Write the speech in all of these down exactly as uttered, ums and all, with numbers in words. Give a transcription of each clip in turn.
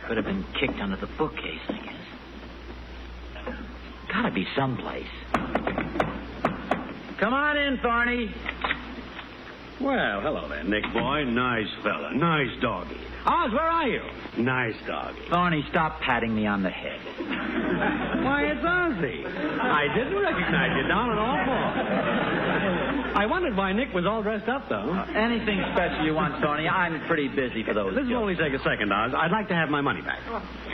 Could have been kicked under the bookcase, I guess. Gotta be someplace. Come on in, Thorny. Well, hello there, Nick boy. Nice fella. Nice doggy. Oz, where are you? Nice doggy. Thorny, stop patting me on the head. Why, it's Ozzy. I didn't recognize you down at all four. I wondered why Nick was all dressed up, though. Uh, anything special you want, Thorny? I'm pretty busy for those This will jokes. only take a second, Oz. I'd like to have my money back.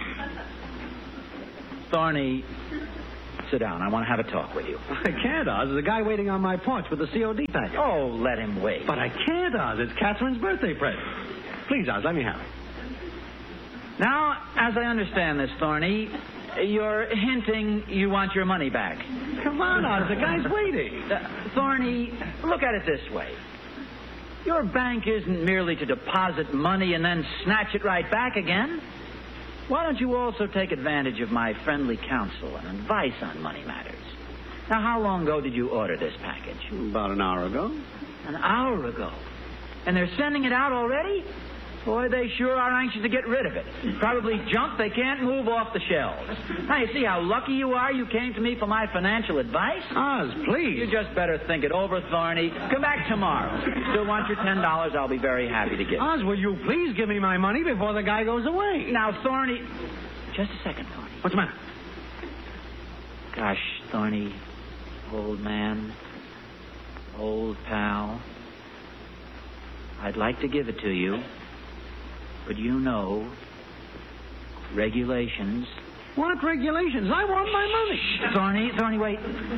Thorny, sit down. I want to have a talk with you. I can't, Oz. There's a guy waiting on my porch with the C O D package. Oh, let him wait. But I can't, Oz. It's Catherine's birthday present. Please, Oz, let me have it. Now, as I understand this, Thorny, you're hinting you want your money back. Come on, Oz. The guy's waiting. Uh, Thorny, look at it this way. Your bank isn't merely to deposit money and then snatch it right back again. Why don't you also take advantage of my friendly counsel and advice on money matters? Now, how long ago did you order this package? About an hour ago. An hour ago. And they're sending it out already? Boy, they sure are anxious to get rid of it. Probably junk they can't move off the shelves. Now, you see how lucky you are you came to me for my financial advice? Oz, please. You just better think it over, Thorny. Come back tomorrow. If you still want your ten dollars, I'll be very happy to give it. Oz, will you please give me my money before the guy goes away? Now, Thorny... Just a second, Thorny. What's the matter? Gosh, Thorny, old man, old pal, I'd like to give it to you, but you know, regulations. What regulations? I want my money. Shh. Thorny, Thorny, wait.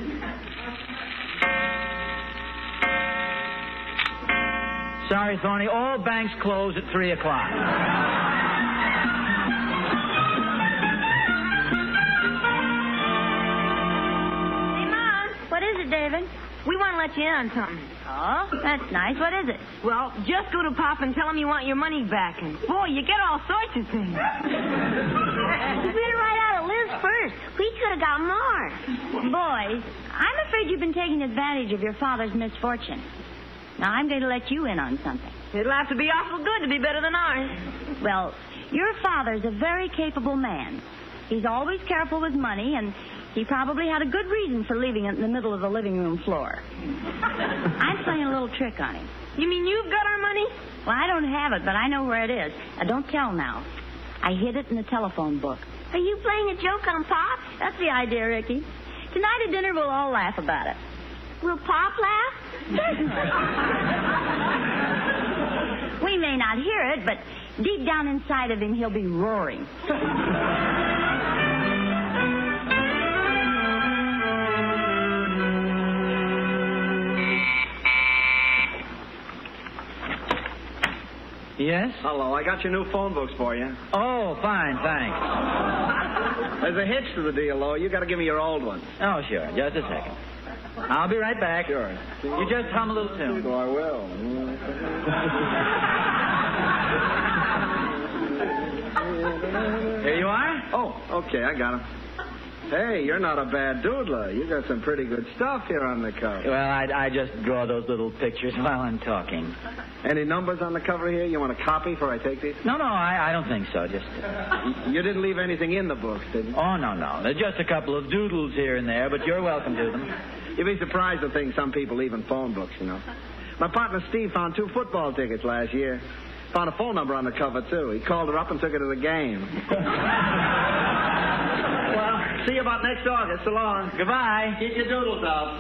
Sorry, Thorny, all banks close at three o'clock. What is it, David? We want to let you in on something. Oh, that's nice. What is it? Well, just go to Pop and tell him you want your money back. And, boy, you get all sorts of things. You better write out a list first. We could have got more. Boys, I'm afraid you've been taking advantage of your father's misfortune. Now, I'm going to let you in on something. It'll have to be awful good to be better than ours. Well, your father's a very capable man. He's always careful with money, and he probably had a good reason for leaving it in the middle of the living room floor. I'm playing a little trick on him. You mean you've got our money? Well, I don't have it, but I know where it is. Now, don't tell now. I hid it in the telephone book. Are you playing a joke on Pop? That's the idea, Ricky. Tonight at dinner, we'll all laugh about it. Will Pop laugh? We may not hear it, but deep down inside of him, he'll be roaring. Yes? Hello, I got your new phone books for you. Oh, fine, thanks. There's a hitch to the deal, though. You got to give me your old ones. Oh, sure. Just a second. I'll be right back. Sure. You just hum a little tune. So I will. Here you are. Oh, okay, I got them. Hey, you're not a bad doodler. You got some pretty good stuff here on the cover. Well, I, I just draw those little pictures while I'm talking. Any numbers on the cover here? You want a copy before I take these? No, no, I, I don't think so. Just. You didn't leave anything in the books, did you? Oh, no, no. There's just a couple of doodles here and there, but you're welcome to them. You'd be surprised at things some people leave in phone books, you know. My partner Steve found two football tickets last year. Found a phone number on the cover, too. He called her up and took her to the game. Well, see you about next August. So long. Goodbye. Keep your doodles out.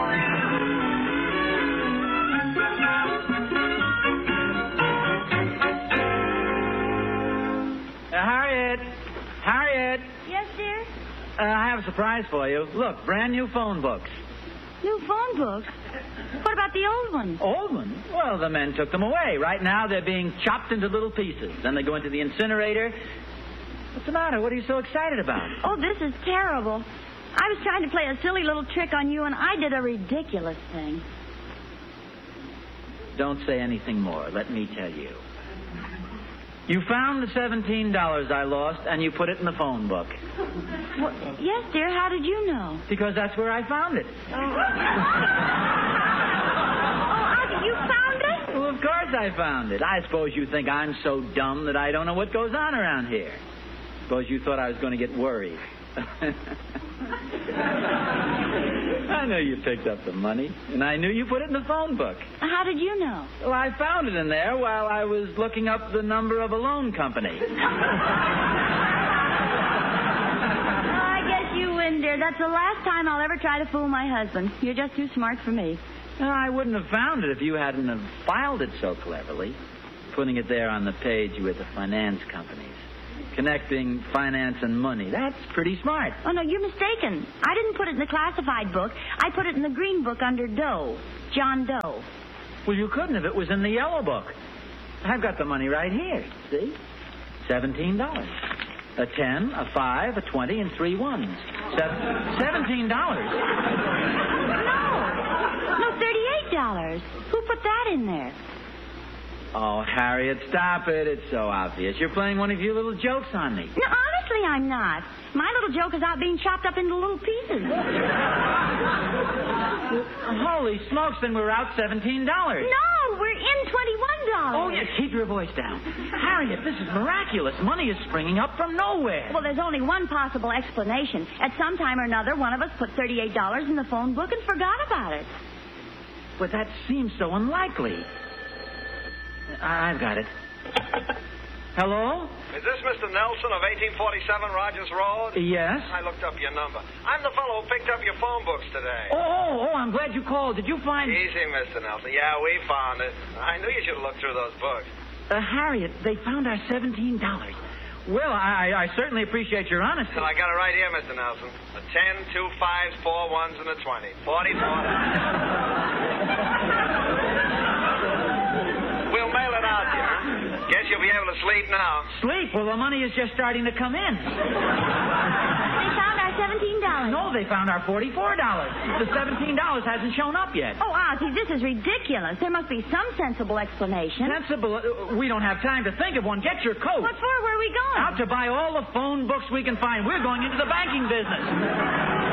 Uh, Harriet. Harriet. Yes, dear? Uh, I have a surprise for you. Look, brand new phone books. New phone books? What about the old ones? Old ones? Well, the men took them away. Right now, they're being chopped into little pieces. Then they go into the incinerator. What's the matter? What are you so excited about? Oh, this is terrible. I was trying to play a silly little trick on you, and I did a ridiculous thing. Don't say anything more. Let me tell you. You found the seventeen dollars I lost, and you put it in the phone book. Well, yes, dear. How did you know? Because that's where I found it. Oh, oh you found it? Well, of course I found it. I suppose you think I'm so dumb that I don't know what goes on around here. Suppose you thought I was going to get worried. I know you picked up the money, and I knew you put it in the phone book. How did you know? Well, I found it in there while I was looking up the number of a loan company. I guess you win, dear. That's the last time I'll ever try to fool my husband. You're just too smart for me. Well, I wouldn't have found it if you hadn't have filed it so cleverly, putting it there on the page with the finance companies. Connecting finance and money. That's pretty smart. Oh, no, you're mistaken. I didn't put it in the classified book. I put it in the green book under Doe. John Doe. Well, you couldn't if it was in the yellow book. I've got the money right here. See? Seventeen dollars. A ten, a five, a twenty, and three ones. Se- Seventeen dollars. No. No, thirty-eight dollars. Who put that in there? Oh, Harriet, stop it. It's so obvious. You're playing one of your little jokes on me. No, honestly, I'm not. My little joke is out being chopped up into little pieces. Holy smokes, then we're out seventeen dollars. No, we're in twenty-one dollars. Oh, yes, keep your voice down. Harriet, this is miraculous. Money is springing up from nowhere. Well, there's only one possible explanation. At some time or another, one of us put thirty-eight dollars in the phone book and forgot about it. But that seems so unlikely. I- I've got it. Hello? Is this Mister Nelson of eighteen forty-seven Rogers Road? Yes? I looked up your number. I'm the fellow who picked up your phone books today. Oh, oh, oh, I'm glad you called. Did you find... Easy, Mister Nelson. Yeah, we found it. I knew you should have looked through those books. Uh, Harriet, they found our seventeen dollars. Well, I, I certainly appreciate your honesty. Well, I got it right here, Mister Nelson. A ten, two fives, four ones, and a twenty. Forty-four. We'll mail it out to you, huh? Guess you'll be able to sleep now. Sleep? Well, the money is just starting to come in. They found our seventeen dollars. No, they found our forty-four dollars. The seventeen dollars hasn't shown up yet. Oh, Ozzy, this is ridiculous. There must be some sensible explanation. Sensible? Uh, We don't have time to think of one. Get your coat. What for? Where are we going? Out to buy all the phone books we can find. We're going into the banking business.